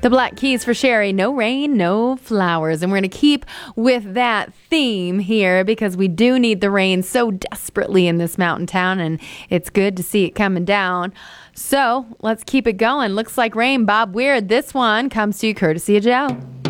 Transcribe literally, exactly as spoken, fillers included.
The Black Keys for Sherry. No rain, no flowers. And we're going to keep with that theme here because we do need the rain so desperately in this mountain town, and it's good to see it coming down. So let's keep it going. Looks like rain. Bob Weird. This one comes to you courtesy of Joe.